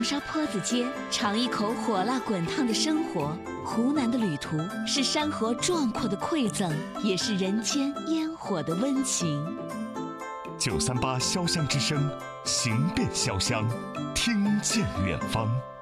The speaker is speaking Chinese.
沙坡子街尝一口火辣滚烫的生活。湖南的旅途是山河壮阔的馈赠，也是人间烟火的温情。 938潇湘之声，行遍潇湘，听见远方。